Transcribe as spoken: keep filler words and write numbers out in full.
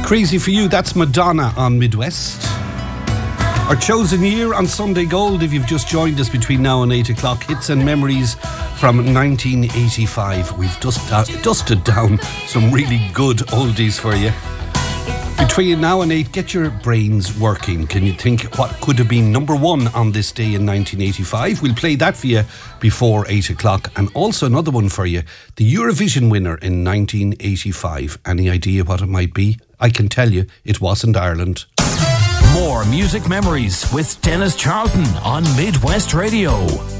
Crazy for You, that's Madonna on Midwest. Our chosen year on Sunday Gold, if you've just joined us between now and eight o'clock, hits and memories from nineteen eighty-five. We've dust, uh, dusted down some really good oldies for you. Between now and eight, get your brains working. Can you think what could have been number one on this day in nineteen eighty-five? We'll play that for you before eight o'clock. And also another one for you, the Eurovision winner in nineteen eighty-five. Any idea what it might be? I can tell you, it wasn't Ireland. More music memories with Dennis Charlton on Midwest Radio.